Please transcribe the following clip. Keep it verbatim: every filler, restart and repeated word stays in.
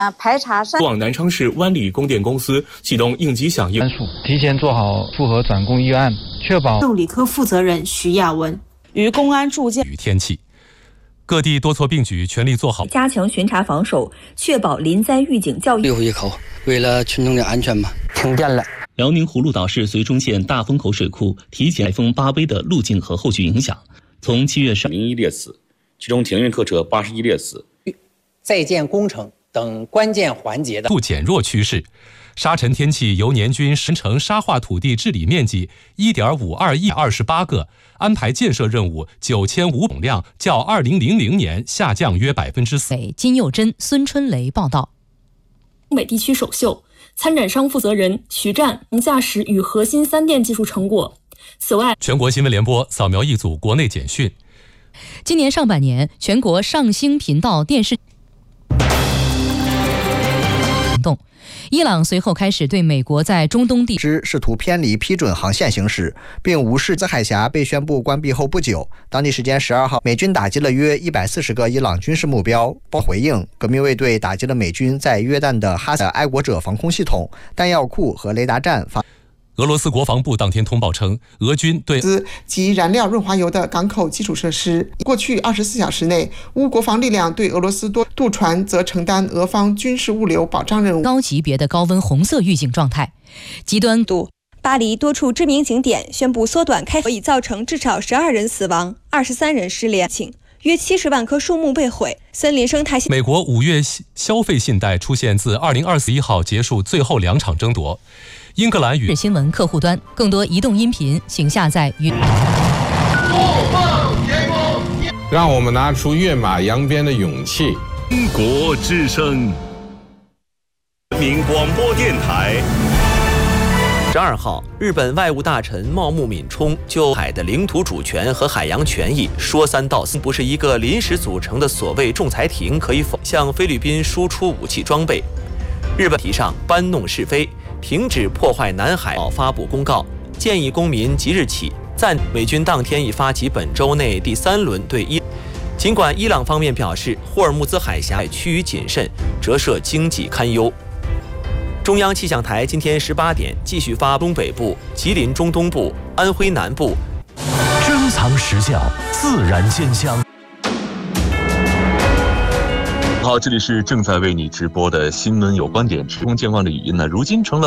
啊，排查山。 往南昌市湾里供电公司启动应急响应， 提前做好复核转供预案，确保。 动理科负责人徐亚文与公安铸建。 与天气，各地多措并举，全力做好加强巡查防守，确保临灾预警教育。 最后一口，为了群众的安全嘛，停电了。 辽宁葫芦岛市绥中县大风口水库提前台风巴威的路径和后续影响，从七月十零一烈死，其中停运客车八十一烈死。 在建工程等关键环节的度减弱趋势，沙尘天气由年均生成沙化土地治理面积 一点五二亿二十八个，安排建设任务九千五百辆，较二零零零年下降约百分之四。 金佑珍、孙春雷报道。 东北地区首秀，参展商负责人徐战能驾驶与核心三电技术成果。此外， 全国新闻联播扫描一组国内简讯。 今年上半年，全国上星频道电视动，伊朗随后开始对美国在中东地之试图偏离批准航线行驶，并无视在海峡被宣布关闭后不久，当地时间十二号，美军打击了约一百四十个伊朗军事目标。包回应，革命卫队打击了美军在约旦的哈萨爱国者防空系统、弹药库和雷达站发。 俄罗斯国防部当天通报称，俄军对及燃料润滑油的港口基础设施，过去二十四小时内，乌国防力量对俄罗斯多渡船则承担俄方军事物流保障任务。 高级别的高温红色预警状态，极端度。巴黎多处知名景点宣布缩短开，已造成至少十二人死亡，二十三人失联，约七十万棵树木被毁，森林生态系。 美国五月消费信贷出现自二零二四一号结束最后两场争夺。英格兰与新闻客户端，更多移动音频请下载云。 让我们拿出跃马扬鞭的勇气。 中国之声，人民广播电台。 十二号，日本外务大臣茂木敏充就海的领土主权和海洋权益说三道四，不是一个临时组成的所谓仲裁庭可以否向菲律宾输出武器装备。日本提倡搬弄是非，停止破坏南海，发布公告，建议公民即日起暂。美军当天已发起本周内第三轮对伊。尽管伊朗方面表示霍尔木兹海峡趋于谨慎，折射经济堪忧。中央气象台今天十八点继续发东北部、吉林中东部、安徽南部。 珍藏时效，自然鲜香。好，这里是正在为你直播的新闻有观点，时空健忘的语音呢，如今成了。